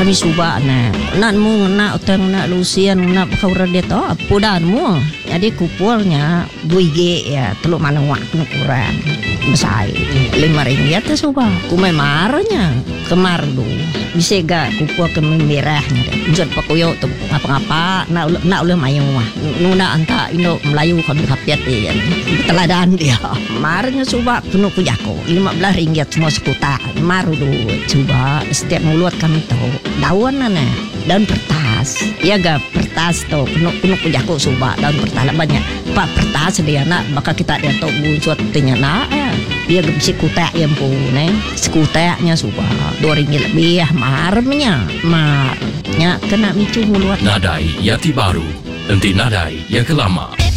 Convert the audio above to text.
kami suba nak mu nak utang nak lusian nak kau redet pudan mu jadi kupulnya 2G ya teluk mana waktu kurang besar RM5 tu suba kumai marnya kemar du bisa gak kupul ke merahnya deh jod pakuyo tu apa-apa nak ulah mayu mah nuna anta Indo Melayu kami kapiat ya teladan dia marnya suba penuh kujaku RM15 semua sekuta maru du coba setiap mulut kami tahu daun daun pertas ya gak pertas tuh penuh kujaku suba daun pertas banyak pak pertas dia nak maka kita dia tahu buat tinya nak dia bisa kutek yang pun sekuteknya suba RM2 lebih marnya kena micu mulut Nadai Yati Baru, nanti nadai yang kelama.